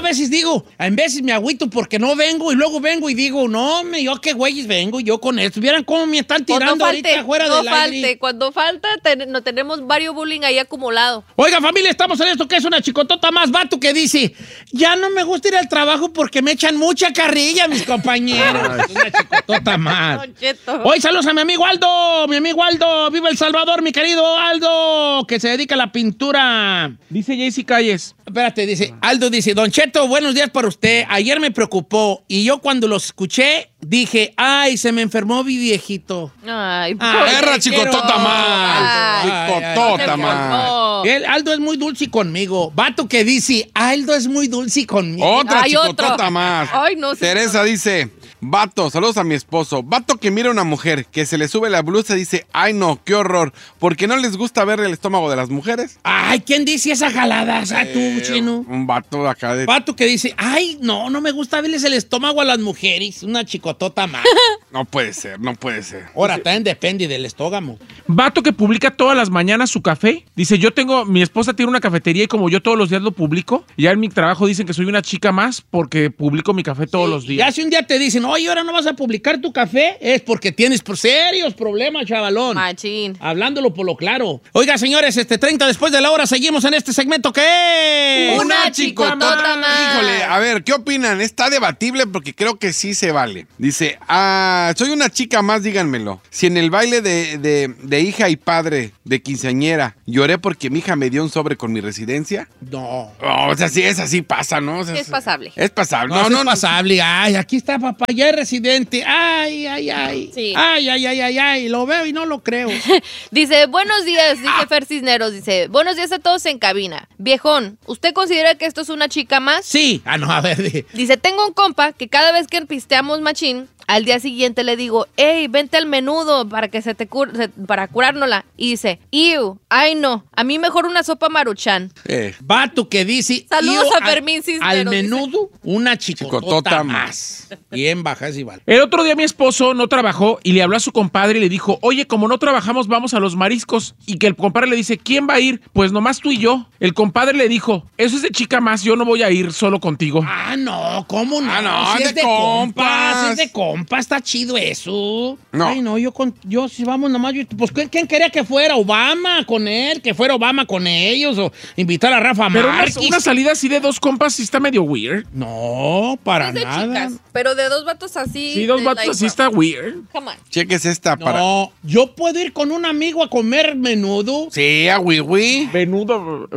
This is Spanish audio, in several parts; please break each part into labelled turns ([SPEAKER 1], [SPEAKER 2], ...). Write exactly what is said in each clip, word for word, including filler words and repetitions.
[SPEAKER 1] veces digo, en veces me agüito porque no vengo y luego vengo y digo, no, me, yo qué güeyes vengo yo con esto. ¿Vieran cómo me están tirando
[SPEAKER 2] falte,
[SPEAKER 1] ahorita fuera
[SPEAKER 2] no
[SPEAKER 1] del
[SPEAKER 2] falte.
[SPEAKER 1] aire?
[SPEAKER 2] Cuando falta, ten, no tenemos varios bullying ahí acumulado.
[SPEAKER 1] Oiga, familia, estamos en esto que es una chicotota más. Vato que dice, ya no me gusta ir al trabajo porque me echan mucha carrilla mis compañeros. Es una chicotota más.
[SPEAKER 2] Don Cheto.
[SPEAKER 1] Hoy saludos a mi amigo Aldo, mi amigo Aldo, viva El Salvador, mi querido Aldo, que se dedica a la pintura.
[SPEAKER 3] Dice Jaycee Calles.
[SPEAKER 1] Espérate, dice, Aldo dice, Don Cheto, buenos días para usted. Ayer me preocupó y yo cuando los escuché dije, ay, se me enfermó mi viejito.
[SPEAKER 2] Ay,
[SPEAKER 1] Ah,
[SPEAKER 2] pobre.
[SPEAKER 4] Perra chicotota más.
[SPEAKER 1] Ay,
[SPEAKER 4] Chicotota
[SPEAKER 2] ay,
[SPEAKER 4] más.
[SPEAKER 2] no.
[SPEAKER 1] El Aldo es muy dulce conmigo. Vato que dice, Aldo es muy dulce conmigo.
[SPEAKER 4] Otra
[SPEAKER 2] Hay
[SPEAKER 4] chicotota
[SPEAKER 2] otro.
[SPEAKER 4] más.
[SPEAKER 2] Ay, no sé.
[SPEAKER 4] Teresa dice, vato, saludos a mi esposo. Vato que mira a una mujer que se le sube la blusa y dice, ay no, qué horror. ¿Por qué no les gusta ver el estómago de las mujeres?
[SPEAKER 1] Ay, ¿quién dice esa jalada? Ah, tú,
[SPEAKER 4] Eh,
[SPEAKER 1] chino.
[SPEAKER 4] Un vato acá de...
[SPEAKER 1] Vato que dice, ay, no, no me gusta verles el estómago a las mujeres. Una chicotota más.
[SPEAKER 4] No puede ser, no puede ser.
[SPEAKER 1] Ahora, también depende del estómago.
[SPEAKER 3] Vato que publica todas las mañanas su café. Dice, yo tengo, mi esposa tiene una cafetería y como yo todos los días lo publico, ya en mi trabajo dicen que soy una chica más porque publico mi café todos los
[SPEAKER 1] Ya
[SPEAKER 3] días.
[SPEAKER 1] si un día te dicen, oye, ahora no vas a publicar tu café, es porque tienes serios problemas, chavalón.
[SPEAKER 2] Machín.
[SPEAKER 1] Hablándolo por lo claro. Oiga, señores, este treinta después de la hora seguimos en este segmento que es...
[SPEAKER 2] Una chicotota más.
[SPEAKER 4] Híjole, a ver, ¿qué opinan? Está debatible porque creo que sí se vale. Dice, ah, soy una chica más, díganmelo. Si en el baile de, de, de hija y padre de quinceañera lloré porque mi hija me dio un sobre con mi residencia.
[SPEAKER 1] No.
[SPEAKER 4] Oh, o sea, sí, es así, pasa, ¿no? O sea,
[SPEAKER 2] Es pasable.
[SPEAKER 4] Es pasable.
[SPEAKER 1] No,
[SPEAKER 4] No,
[SPEAKER 1] no,
[SPEAKER 4] no,
[SPEAKER 1] es
[SPEAKER 4] no.
[SPEAKER 1] pasable. Ay, aquí está papá, ya es residente. Ay, ay, ay.
[SPEAKER 2] Sí.
[SPEAKER 1] Ay, ay, ay, ay, ay. Lo veo y no lo creo.
[SPEAKER 2] Dice, buenos días, dice
[SPEAKER 1] Ah.
[SPEAKER 2] Fer Cisneros. Dice, buenos días a todos en cabina. Viejón, ¿usted considera que esto es una chica más?
[SPEAKER 1] Sí. Ah, no, a ver. di-
[SPEAKER 2] Dice, tengo un compa que cada vez que pisteamos machín, al día siguiente le digo, hey, vente al menudo para que se te cur se- para curárnosla. Y dice, ew, ay no, a mí mejor una sopa maruchan.
[SPEAKER 4] Eh,
[SPEAKER 1] Vato que dice...
[SPEAKER 2] Saludos
[SPEAKER 1] "Yo
[SPEAKER 2] a
[SPEAKER 1] al-
[SPEAKER 2] Fermín Cisneros",
[SPEAKER 1] Al
[SPEAKER 2] dice.
[SPEAKER 1] menudo, una chicotota,
[SPEAKER 4] Chicotota
[SPEAKER 1] más. Bien baja, es igual.
[SPEAKER 3] El otro día mi esposo no trabajó y le habló a su compadre y le dijo, oye, como no trabajamos, vamos a los mariscos. Y que el compadre le dice, ¿quién va a ir? Pues nomás tú y yo. El compadre le dijo, eso es de chica más, yo no voy a ir solo contigo.
[SPEAKER 1] Ah, no, ¿cómo no?
[SPEAKER 4] Ah, no,
[SPEAKER 1] si
[SPEAKER 4] es
[SPEAKER 1] es
[SPEAKER 4] de
[SPEAKER 1] de compas.
[SPEAKER 4] compas.
[SPEAKER 1] Es de compas, está chido eso.
[SPEAKER 4] No.
[SPEAKER 1] Ay, no, yo con, yo si vamos nomás, yo, pues ¿quién, quién quería que fuera? ¿Obama con él? ¿Que fuera Obama con ellos? ¿O invitar a Rafa
[SPEAKER 3] Pero una,
[SPEAKER 1] Márquez?
[SPEAKER 3] una salida así de dos compas sí está medio weird.
[SPEAKER 1] No, para
[SPEAKER 2] Es de
[SPEAKER 1] nada.
[SPEAKER 2] chicas, pero de dos vatos así.
[SPEAKER 3] Sí, dos
[SPEAKER 2] de
[SPEAKER 3] vatos
[SPEAKER 2] like,
[SPEAKER 3] así está weird.
[SPEAKER 2] Come on.
[SPEAKER 4] cheques esta para...
[SPEAKER 1] No, yo puedo ir con un amigo a comer menudo.
[SPEAKER 4] Sí, a Wiwi.
[SPEAKER 3] Venudo.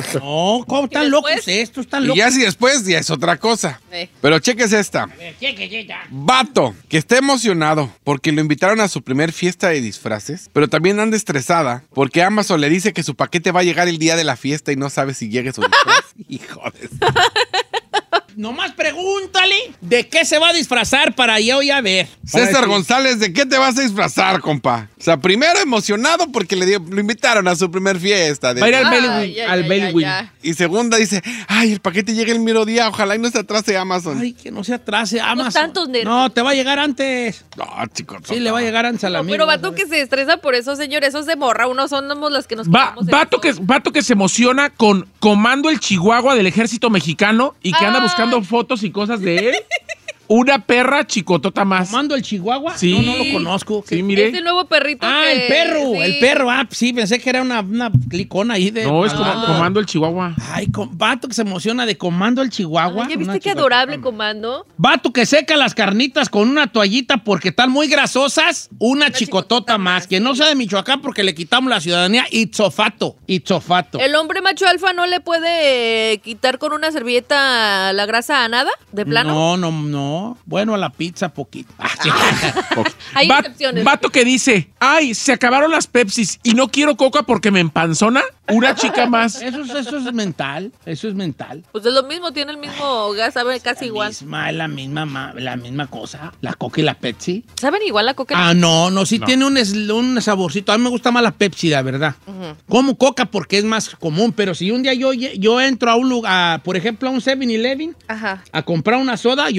[SPEAKER 1] No, ¿cómo están
[SPEAKER 2] ¿Y
[SPEAKER 1] locos
[SPEAKER 2] después?
[SPEAKER 1] estos? Están
[SPEAKER 4] Y
[SPEAKER 1] locos.
[SPEAKER 4] ya si después ya es otra cosa.
[SPEAKER 2] Eh.
[SPEAKER 4] Pero cheques esta.
[SPEAKER 1] Eh, cheque, cheque, ya.
[SPEAKER 4] Vato, que está emocionado porque lo invitaron a su primer fiesta de disfraces, pero también anda estresada porque Amazon le dice que su paquete va a llegar el día de la fiesta y no sabe si llegue su disfraz. Hijo de...
[SPEAKER 1] Nomás pregúntale de qué se va a disfrazar para yo ya ver. Para
[SPEAKER 4] César
[SPEAKER 1] decir,
[SPEAKER 4] González, ¿de qué te vas a disfrazar, compa? O sea, primero emocionado porque le dio- lo invitaron a su primer fiesta. de-
[SPEAKER 3] Va a ir al
[SPEAKER 2] Ay,
[SPEAKER 3] Bellwin.
[SPEAKER 2] ya,
[SPEAKER 3] Al
[SPEAKER 2] ya,
[SPEAKER 3] Bellwin.
[SPEAKER 2] ya, ya.
[SPEAKER 4] Y segunda dice, ay, el paquete llega el mero día, ojalá y no se atrase Amazon.
[SPEAKER 1] Ay, que no se atrase Amazon.
[SPEAKER 2] tantos nervios.
[SPEAKER 1] No, te va a llegar antes.
[SPEAKER 4] No, chico.
[SPEAKER 1] Sí, le va a llegar antes al
[SPEAKER 2] No,
[SPEAKER 1] amigo.
[SPEAKER 2] pero
[SPEAKER 1] vas a
[SPEAKER 2] vato
[SPEAKER 1] ver.
[SPEAKER 2] que se estresa por eso, señor, eso es de morra. Uno somos los que nos
[SPEAKER 3] Va,
[SPEAKER 2] quedamos en
[SPEAKER 3] vato,
[SPEAKER 2] eso.
[SPEAKER 3] que, vato que se emociona con Comando el Chihuahua del ejército mexicano y que anda
[SPEAKER 2] Ay.
[SPEAKER 3] buscando fotos y cosas de él. Una perra chicotota más.
[SPEAKER 1] ¿Comando el Chihuahua?
[SPEAKER 3] Sí.
[SPEAKER 1] No, no lo conozco.
[SPEAKER 3] Sí,
[SPEAKER 1] ¿Qué?
[SPEAKER 3] mire.
[SPEAKER 2] Ese nuevo perrito
[SPEAKER 1] Ah,
[SPEAKER 2] que-
[SPEAKER 1] el perro,
[SPEAKER 2] sí.
[SPEAKER 1] el perro. Ah, sí, pensé que era una, una clicona ahí de...
[SPEAKER 3] No, es como
[SPEAKER 1] Ah.
[SPEAKER 3] Comando el Chihuahua.
[SPEAKER 1] Ay, com- vato que se emociona de Comando el Chihuahua.
[SPEAKER 2] Ay, ¿ya
[SPEAKER 1] Una
[SPEAKER 2] viste qué
[SPEAKER 1] chicotota
[SPEAKER 2] adorable
[SPEAKER 1] más.
[SPEAKER 2] comando?
[SPEAKER 1] Vato que seca las carnitas con una toallita porque están muy grasosas. Una, chicotota,
[SPEAKER 2] chicotota
[SPEAKER 1] más.
[SPEAKER 2] más,
[SPEAKER 1] Que no sea de Michoacán porque le quitamos la ciudadanía. Itzofato. Itzofato.
[SPEAKER 2] ¿El hombre macho alfa no le puede eh, quitar con una servilleta la grasa a nada? ¿De plano?
[SPEAKER 1] No, no, no. Bueno, a la pizza poquito. Ah, sí.
[SPEAKER 2] Hay
[SPEAKER 3] Va-
[SPEAKER 2] excepciones.
[SPEAKER 3] Vato que dice, ay, se acabaron las Pepsis y no quiero coca porque me empanzona. Una chica más.
[SPEAKER 1] Eso, es- eso es mental. Eso es mental.
[SPEAKER 2] Pues es lo mismo, tiene el mismo gas, sabe casi igual.
[SPEAKER 1] Misma, es la misma, ma- la misma cosa. La Coca y la Pepsi.
[SPEAKER 2] ¿Saben igual la coca?
[SPEAKER 1] Ah, no, no, sí
[SPEAKER 3] No.
[SPEAKER 1] tiene un, es- un saborcito. A mí me gusta más la Pepsi, la verdad. Como Coca porque es más común, pero si un día yo, yo entro a un lugar, por ejemplo, a un seven eleven,
[SPEAKER 2] Ajá.
[SPEAKER 1] a comprar una soda, yo agarro Pepsi.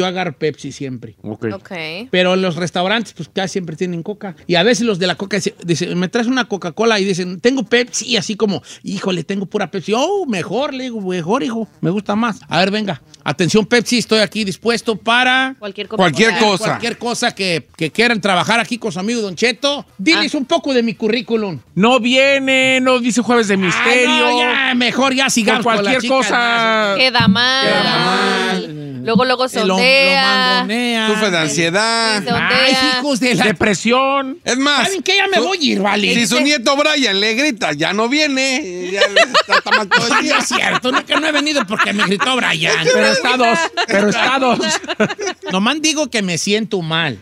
[SPEAKER 1] Pepsi siempre.
[SPEAKER 3] Ok.
[SPEAKER 2] Ok.
[SPEAKER 1] Pero los restaurantes, pues casi siempre tienen Coca. Y a veces los de la Coca dicen, dicen, me traes una Coca-Cola y dicen, tengo Pepsi, y así como, híjole, tengo pura Pepsi. Oh, mejor, le digo, mejor, hijo, me gusta más. A ver, venga. Atención, Pepsi, estoy aquí dispuesto para...
[SPEAKER 2] Cualquier,
[SPEAKER 4] Cualquier cosa.
[SPEAKER 1] Cualquier cosa que, que quieran trabajar aquí con su amigo Don Cheto. Diles
[SPEAKER 2] Ah.
[SPEAKER 1] un poco de mi currículum.
[SPEAKER 3] No viene, no dice Jueves de Misterio.
[SPEAKER 1] Ay, no, ya, mejor ya sigamos
[SPEAKER 3] Con
[SPEAKER 1] con la
[SPEAKER 3] cualquier
[SPEAKER 1] chica,
[SPEAKER 3] cosa.
[SPEAKER 2] Queda mal.
[SPEAKER 1] Queda mal.
[SPEAKER 2] Luego, luego
[SPEAKER 1] Lo, lo
[SPEAKER 2] sondea.
[SPEAKER 1] mangonea.
[SPEAKER 4] Sufre de ansiedad.
[SPEAKER 2] Sí, se-
[SPEAKER 1] Ay, hijos de la...
[SPEAKER 3] Depresión.
[SPEAKER 4] Es más,
[SPEAKER 1] ¿Saben qué? Ya me
[SPEAKER 4] su-
[SPEAKER 1] voy a ir, vale.
[SPEAKER 4] si su nieto Brian le grita, ya no viene, ya está, está mal todo el
[SPEAKER 1] No
[SPEAKER 4] día.
[SPEAKER 1] es cierto, no, que no he venido porque me gritó Brian.
[SPEAKER 3] Pero está dos. Pero está dos.
[SPEAKER 1] Nomás digo que me siento mal.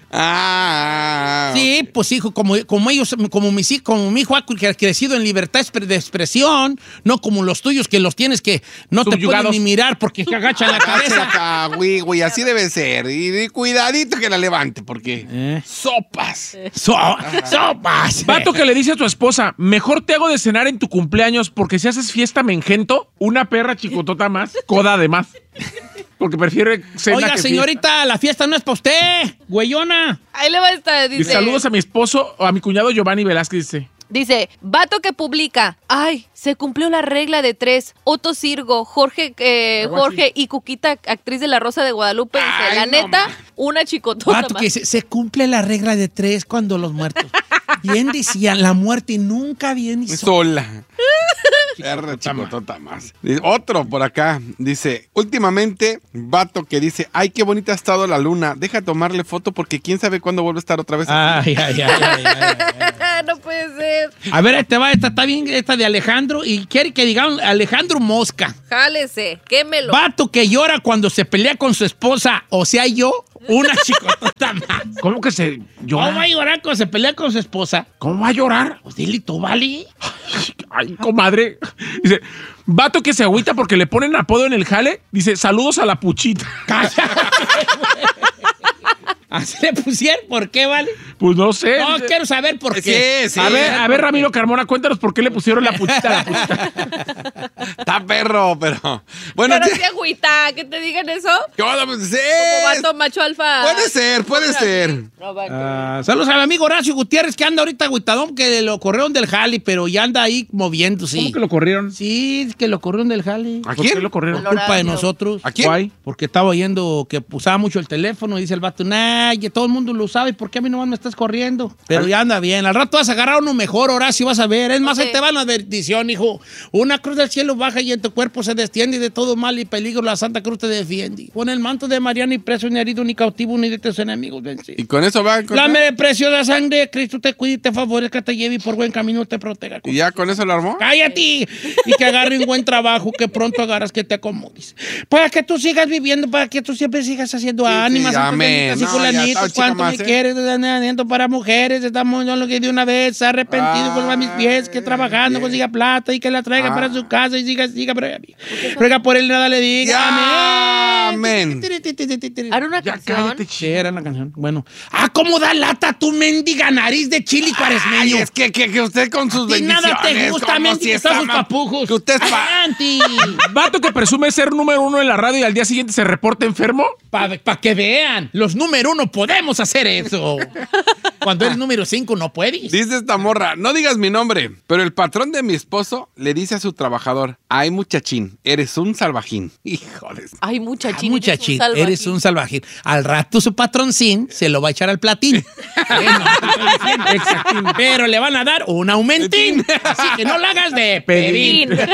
[SPEAKER 4] Ah,
[SPEAKER 1] Sí, pues hijo, como, como ellos, como, mis, hij- como mi hijo ha cre- crecido en libertad expre- de expresión, no como los tuyos que los tienes que no te pueden
[SPEAKER 3] Subyugados.
[SPEAKER 1] ni mirar porque se agachan la cabeza.
[SPEAKER 4] acá, güey, güey, así debe ser. Y, y cuidadito que la levante, porque
[SPEAKER 1] Eh.
[SPEAKER 4] sopas.
[SPEAKER 1] So- sopas.
[SPEAKER 3] Vato que le dice a tu esposa, mejor te hago de cenar en tu cumpleaños porque si haces fiesta me engento, una perra chicotota más, coda además. Porque prefiere cena
[SPEAKER 1] Oiga,
[SPEAKER 3] que
[SPEAKER 1] señorita, la fiesta no es para usted, güeyona.
[SPEAKER 2] Ahí le va a estar,
[SPEAKER 3] fiesta. Y
[SPEAKER 2] dice.
[SPEAKER 3] saludos a mi esposo o a mi cuñado Giovanni Velázquez, dice.
[SPEAKER 2] Dice, vato que publica, ay, se cumplió la regla de tres. Otto Sirgo, Jorge, eh, Jorge y Cuquita, actriz de La Rosa de Guadalupe, dice,
[SPEAKER 4] Ay,
[SPEAKER 2] la
[SPEAKER 4] no
[SPEAKER 2] neta,
[SPEAKER 4] ma.
[SPEAKER 2] una chicotota
[SPEAKER 1] Vato,
[SPEAKER 2] más.
[SPEAKER 1] que se, se cumple la regla de tres cuando los muertos. Bien decían, la muerte nunca viene sola.
[SPEAKER 4] Sola. Perra chicotota más. Dice, otro por acá. Dice, últimamente, vato que dice, ay, qué bonita ha estado la luna. Deja tomarle foto porque quién sabe cuándo vuelve a estar otra vez.
[SPEAKER 1] Ay, ay, ay, ay, ay, ay.
[SPEAKER 2] No puede ser.
[SPEAKER 1] A ver, este va, esta está bien, esta de Alejandro, y quiere que digamos Alejandro Mosca.
[SPEAKER 2] Jálese, quémelo.
[SPEAKER 1] Vato que llora cuando se pelea con su esposa, o sea, yo, una chicotota más.
[SPEAKER 3] ¿Cómo que se
[SPEAKER 1] ¿Cómo va a
[SPEAKER 3] llora?
[SPEAKER 1] llorar cuando se pelea con su esposa?
[SPEAKER 3] ¿Cómo va a llorar?
[SPEAKER 1] Pues dile tú, ¿vale?
[SPEAKER 3] Ay, comadre. Dice, vato que se agüita porque le ponen apodo en el jale, dice, saludos a la puchita.
[SPEAKER 1] Así le pusieron, ¿por qué, vale?
[SPEAKER 3] Pues no sé.
[SPEAKER 1] No,
[SPEAKER 3] Dice,
[SPEAKER 1] quiero saber por qué.
[SPEAKER 4] Sí, sí.
[SPEAKER 3] a ver, a ver, Ramiro Carmona, cuéntanos por qué le pusieron la puchita a la puchita.
[SPEAKER 4] Está perro, pero. Bueno,
[SPEAKER 2] Pero
[SPEAKER 4] sí-
[SPEAKER 2] sí, agüita, que te digan eso.
[SPEAKER 4] ¿qué onda? Pues, sí.
[SPEAKER 2] Como vato macho alfa.
[SPEAKER 4] Puede ser, puede ser.
[SPEAKER 2] No, vato.
[SPEAKER 1] Ah, saludos a mi amigo Horacio Gutiérrez, que anda ahorita agüitadón, que lo corrieron del jali, pero ya anda ahí moviéndose.
[SPEAKER 3] ¿Cómo que lo corrieron?
[SPEAKER 1] Sí, es que lo corrieron del jali.
[SPEAKER 4] ¿A
[SPEAKER 3] ¿Por qué
[SPEAKER 4] quién?
[SPEAKER 3] lo corrieron?
[SPEAKER 1] Por culpa de
[SPEAKER 2] Horacio.
[SPEAKER 1] nosotros.
[SPEAKER 4] ¿A quién?
[SPEAKER 3] Guay.
[SPEAKER 1] Porque estaba oyendo que usaba mucho el teléfono y dice el vato, nah, ya todo el mundo lo sabe, ¿por qué a mí nomás me estás corriendo? Pero ya anda bien. Al rato vas a agarrar uno mejor, Horacio, vas a ver. Es más,
[SPEAKER 2] Ok.
[SPEAKER 1] ahí te va la bendición, hijo. Una cruz del cielo baja y en tu cuerpo se destiende y de todo mal y peligro la Santa Cruz te defiende. Con el manto de María ni preso, ni herido, ni cautivo, ni de tus enemigos vencidos.
[SPEAKER 4] Y con eso va. a
[SPEAKER 1] La mere preciosa sangre de Cristo te cuide y te favorezca, te lleve y por buen camino te proteja.
[SPEAKER 4] ¿Y ya con eso lo armó?
[SPEAKER 1] ¡Cállate! Y que agarre un buen trabajo, que pronto agarras, que te acomodes. Para que tú sigas viviendo, para que tú siempre sigas haciendo ánimas.
[SPEAKER 4] sí, amén.
[SPEAKER 1] Así
[SPEAKER 4] No,
[SPEAKER 1] con
[SPEAKER 4] ya está, chica
[SPEAKER 1] cuánto
[SPEAKER 4] más,
[SPEAKER 1] me
[SPEAKER 4] ¿eh?
[SPEAKER 1] quieres, aliento para mujeres, estamos en lo que de una vez, arrepentido,
[SPEAKER 4] Ah,
[SPEAKER 1] vuelva a mis pies, que trabajando
[SPEAKER 4] bien.
[SPEAKER 1] consiga plata y que la traiga
[SPEAKER 4] Ah.
[SPEAKER 1] para su casa y siga, siga, pero ruega por él, nada le diga.
[SPEAKER 4] Ya,
[SPEAKER 1] Amén.
[SPEAKER 4] amén.
[SPEAKER 2] ¿Hará una
[SPEAKER 3] Ya
[SPEAKER 2] canción?
[SPEAKER 3] cállate,
[SPEAKER 1] Sí, era la canción. Bueno. Ah, ¿cómo da lata tu mendiga nariz de chili
[SPEAKER 4] Ay,
[SPEAKER 1] cuaresmeño?
[SPEAKER 4] es que, que, que usted con sus
[SPEAKER 1] Y
[SPEAKER 4] bendiciones.
[SPEAKER 1] nada te gusta,
[SPEAKER 4] como
[SPEAKER 1] mendiga,
[SPEAKER 4] si
[SPEAKER 1] que
[SPEAKER 4] está
[SPEAKER 1] están sus
[SPEAKER 4] ma-
[SPEAKER 1] papujos.
[SPEAKER 4] Que usted es pa-
[SPEAKER 1] Adelante.
[SPEAKER 3] Vato que presume ser número uno en la radio y al día siguiente se reporta enfermo.
[SPEAKER 1] Para que vean, los número uno podemos hacer eso. Cuando eres número cinco no puedes.
[SPEAKER 4] Dice esta morra, no digas mi nombre, pero el patrón de mi esposo le dice a su trabajador, ay muchachín, eres un salvajín. Híjoles.
[SPEAKER 2] Ay,
[SPEAKER 1] Ah,
[SPEAKER 2] muchachín.
[SPEAKER 1] muchachín,
[SPEAKER 2] eres un
[SPEAKER 1] eres un salvajín. Al rato su patroncín se lo va a echar al platín. Bueno, exactín. Pero le van a dar un aumentín. Así que no la hagas de pedín.
[SPEAKER 2] Pedín.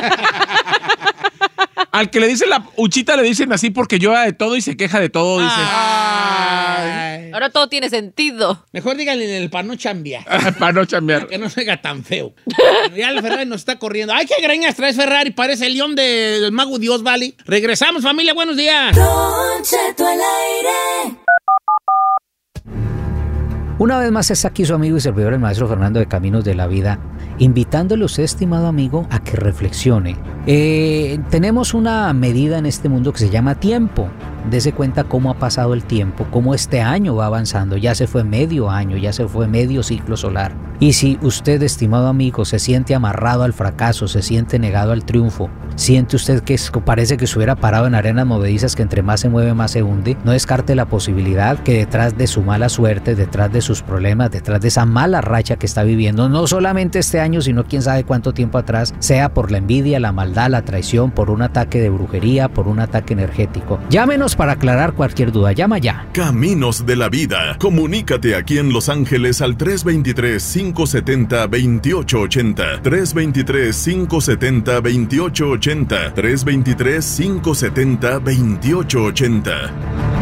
[SPEAKER 3] Al que le dicen la uchita le dicen así porque llora de todo y se queja de todo, dice.
[SPEAKER 1] Ay.
[SPEAKER 2] Ahora todo tiene sentido.
[SPEAKER 1] Mejor díganle el para no chambear.
[SPEAKER 3] Para no chambear.
[SPEAKER 1] Que no se haga tan feo. Bueno, ya el Ferrari nos está corriendo. ¡Ay, qué greñas traes, Ferrari! Parece el león de- del mago Dios, ¿vale? Regresamos, familia. Buenos días.
[SPEAKER 5] Don Cheto al aire.
[SPEAKER 6] Una vez más está aquí su amigo y servidor el maestro Fernando de Caminos de la Vida, invitándole a usted, estimado amigo, a que reflexione. Eh, tenemos una medida en este mundo que se llama tiempo. Dese cuenta cómo ha pasado el tiempo, cómo este año va avanzando. Ya se fue medio año, ya se fue medio ciclo solar. Y si usted, estimado amigo, se siente amarrado al fracaso, se siente negado al triunfo, siente usted que es, parece que estuviera parado en arenas movedizas que entre más se mueve más se hunde, no descarte la posibilidad que detrás de su mala suerte, detrás de sus problemas, detrás de esa mala racha que está viviendo, no solamente este año, sino quién sabe cuánto tiempo atrás, sea por la envidia, la maldad, la traición, por un ataque de brujería, por un ataque energético. Llámenos para aclarar cualquier duda. Llama ya.
[SPEAKER 7] Caminos de la Vida. Comunícate aquí en Los Ángeles al tres dos tres, cinco siete cero, dos ocho ocho cero. tres dos tres, cinco siete cero, dos ocho ocho cero. tres dos tres, cinco siete cero, dos ocho ocho cero.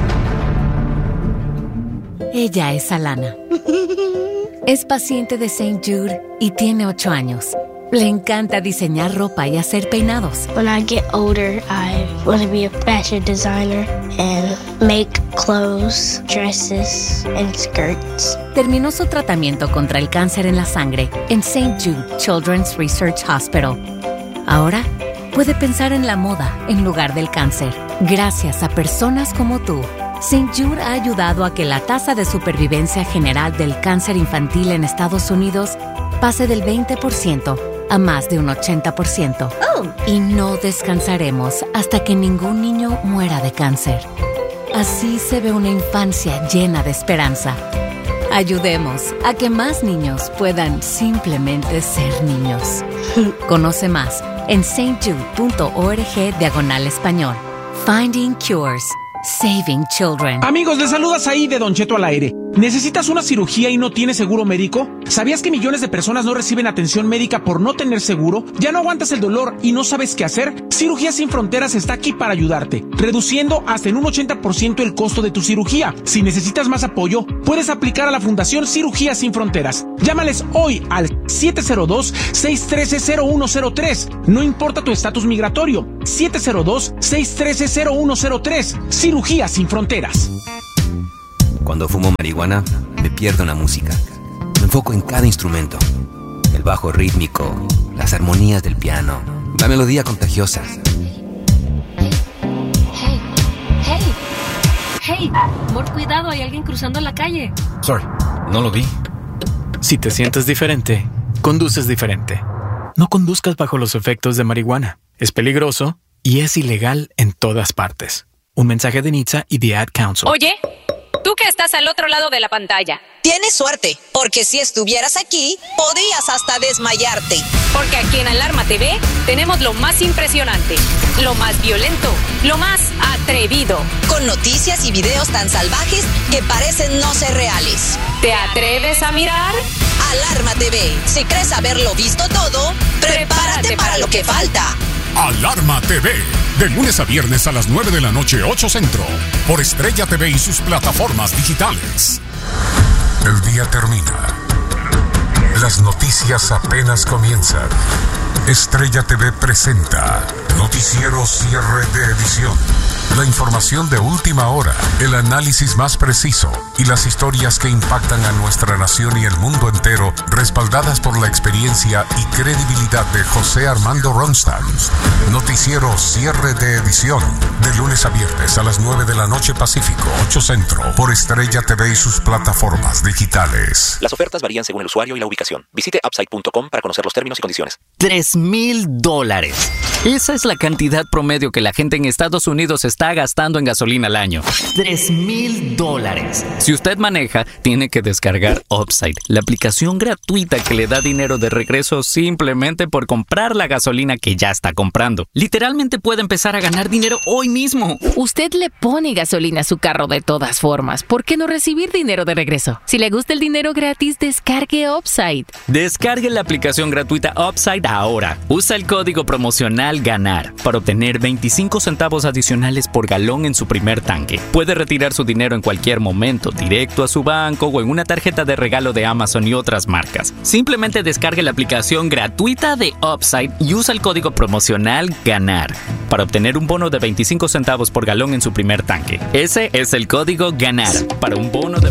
[SPEAKER 8] Ella es Alana. Es paciente de Saint Jude y tiene ocho años. Le encanta diseñar ropa y hacer peinados.
[SPEAKER 9] When I get older, I want to be a fashion designer and make clothes, dresses, and skirts.
[SPEAKER 8] Terminó su tratamiento contra el cáncer en la sangre en Saint Jude Children's Research Hospital. Ahora puede pensar en la moda en lugar del cáncer. Gracias a personas como tú, Saint Jude ha ayudado a que la tasa de supervivencia general del cáncer infantil en Estados Unidos pase del veinte por ciento a más de un ochenta por ciento.
[SPEAKER 9] Oh.
[SPEAKER 8] Y no descansaremos hasta que ningún niño muera de cáncer. Así se ve una infancia llena de esperanza. Ayudemos a que más niños puedan simplemente ser niños. Conoce más en saintjude.org diagonal español. Finding Cures. Saving Children.
[SPEAKER 3] Amigos, les saludas ahí de Don Cheto al aire. ¿Necesitas una cirugía y no tienes seguro médico? ¿Sabías que millones de personas no reciben atención médica por no tener seguro? ¿Ya no aguantas el dolor y no sabes qué hacer? Cirugías Sin Fronteras está aquí para ayudarte, reduciendo hasta en un ochenta por ciento el costo de tu cirugía. Si necesitas más apoyo, puedes aplicar a la Fundación Cirugías Sin Fronteras. Llámales hoy al siete cero dos, seis uno tres, cero uno cero tres. No importa tu estatus migratorio. siete cero dos, seis uno tres, cero uno cero tres. Cirugías Sin Fronteras.
[SPEAKER 10] Cuando fumo marihuana, me pierdo en la música. Me enfoco en cada instrumento. El bajo rítmico, las armonías del piano, la melodía contagiosa.
[SPEAKER 11] Hey, hey, hey, amor, cuidado, hay alguien cruzando la calle.
[SPEAKER 12] Sorry, no lo vi. Si te sientes diferente, conduces diferente. No conduzcas bajo los efectos de marihuana. Es peligroso y es ilegal en todas partes. Un mensaje de N H T S A y The Ad Council.
[SPEAKER 13] Oye, tú que estás al otro lado de la pantalla.
[SPEAKER 14] Tienes suerte, porque si estuvieras aquí, podrías hasta desmayarte.
[SPEAKER 13] Porque aquí en Alarma T V tenemos lo más impresionante, lo más violento, lo más atrevido.
[SPEAKER 14] Con noticias y videos tan salvajes que parecen no ser reales.
[SPEAKER 13] ¿Te atreves a mirar?
[SPEAKER 14] Alarma T V. Si crees haberlo visto todo, prepárate, prepárate para lo que falta.
[SPEAKER 15] Alarma T V, de lunes a viernes a las nueve de la noche, ocho Centro, por Estrella T V y sus plataformas digitales.
[SPEAKER 16] El día termina. Las noticias apenas comienzan. Estrella T V presenta Noticiero Cierre de Edición. La información de última hora, el análisis más preciso y las historias que impactan a nuestra nación y el mundo entero, respaldadas por la experiencia y credibilidad de José Armando Ronstadt. Noticiero Cierre de Edición, de lunes a viernes a las nueve de la noche Pacífico, ocho Centro, por Estrella T V y sus plataformas digitales.
[SPEAKER 17] Las ofertas varían según el usuario y la ubicación. Visite upside punto com para conocer los términos y condiciones.
[SPEAKER 18] Tres mil dólares. Esa es la cantidad promedio que la gente en Estados Unidos está gastando en gasolina al año. Tres mil dólares. Si usted maneja, tiene que descargar Upside, la aplicación gratuita que le da dinero de regreso simplemente por comprar la gasolina que ya está comprando. Literalmente puede empezar a ganar dinero hoy mismo.
[SPEAKER 2] Usted le pone gasolina a su carro de todas formas. ¿Por qué no recibir dinero de regreso? Si le gusta el dinero gratis, descargue Upside.
[SPEAKER 18] Descargue la aplicación gratuita Upside ahora. Usa el código promocional GANAR para obtener veinticinco centavos adicionales por galón en su primer tanque. Puede retirar su dinero en cualquier momento, directo a su banco o en una tarjeta de regalo de Amazon y otras marcas. Simplemente descargue la aplicación gratuita de Upside y usa el código promocional GANAR para obtener un bono de veinticinco centavos por galón en su primer tanque. Ese es el código GANAR para un bono de